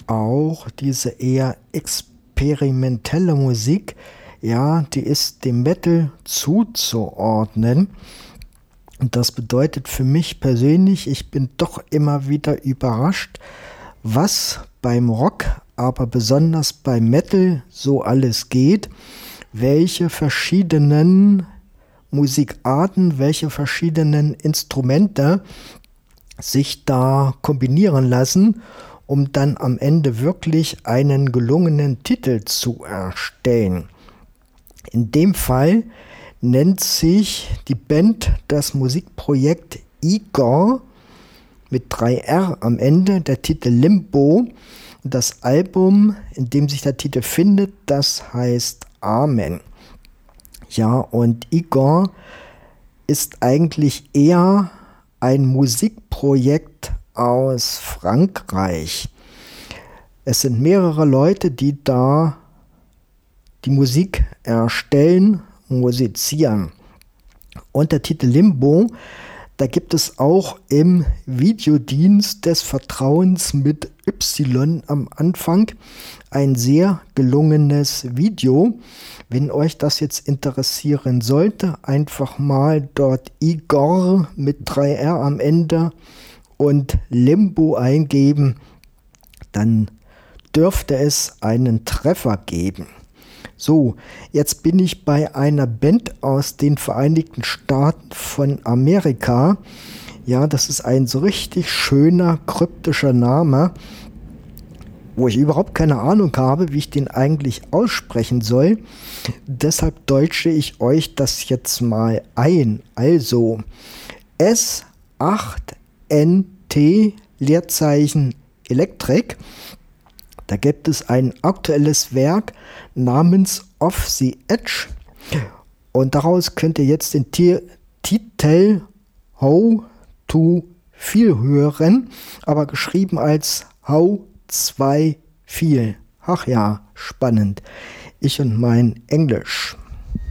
auch diese eher experimentelle Musik, ja, die ist dem Metal zuzuordnen. Und das bedeutet für mich persönlich, ich bin doch immer wieder überrascht, was beim Rock, aber besonders beim Metal so alles geht, welche verschiedenen Musikarten, welche verschiedenen Instrumente sich da kombinieren lassen, um dann am Ende wirklich einen gelungenen Titel zu erstellen. In dem Fall nennt sich die Band das Musikprojekt Igor mit 3R am Ende, der Titel Limbo. Und das Album, in dem sich der Titel findet, das heißt Amen. Ja, und Igor ist eigentlich eher ein Musikprojekt aus Frankreich. Es sind mehrere Leute, die da die Musik erstellen, musizieren. Und der Titel Limbo, da gibt es auch im Videodienst des Vertrauens mit Y am Anfang ein sehr gelungenes Video. Wenn euch das jetzt interessieren sollte, einfach mal dort Igor mit 3R am Ende und Limbo eingeben, dann dürfte es einen Treffer geben. So, jetzt bin ich bei einer Band aus den Vereinigten Staaten von Amerika. Ja, das ist ein so richtig schöner, kryptischer Name, wo ich überhaupt keine Ahnung habe, wie ich den eigentlich aussprechen soll. Deshalb deutsche ich euch das jetzt mal ein. Also S8NT Leerzeichen Electric. Da gibt es ein aktuelles Werk namens Off the Edge. Und daraus könnt ihr jetzt den Titel How to Feel hören, aber geschrieben als How 2 Feel. Ach ja, spannend. Ich und mein Englisch.